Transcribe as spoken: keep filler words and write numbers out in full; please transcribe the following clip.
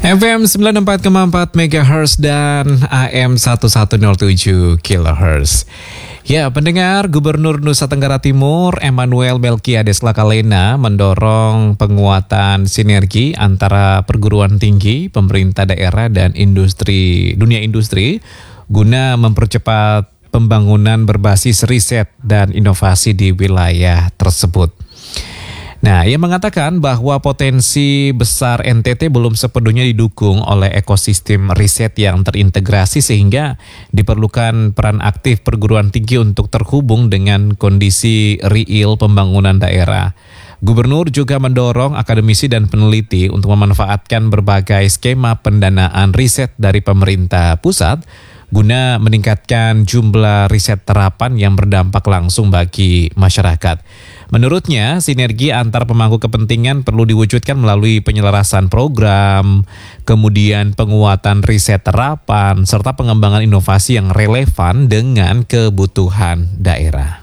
F M sembilan puluh empat koma empat megahertz dan A M seribu seratus tujuh kilohertz. Ya, pendengar, Gubernur Nusa Tenggara Timur Emmanuel Melkiades Lakalena mendorong penguatan sinergi antara perguruan tinggi, pemerintah daerah dan industri dunia industri guna mempercepat pembangunan berbasis riset dan inovasi di wilayah tersebut. Nah, ia mengatakan bahwa potensi besar N T T belum sepenuhnya didukung oleh ekosistem riset yang terintegrasi sehingga diperlukan peran aktif perguruan tinggi untuk terhubung dengan kondisi real pembangunan daerah. Gubernur juga mendorong akademisi dan peneliti untuk memanfaatkan berbagai skema pendanaan riset dari pemerintah pusat guna meningkatkan jumlah riset terapan yang berdampak langsung bagi masyarakat. Menurutnya, sinergi antar pemangku kepentingan perlu diwujudkan melalui penyelarasan program, kemudian penguatan riset terapan, serta pengembangan inovasi yang relevan dengan kebutuhan daerah.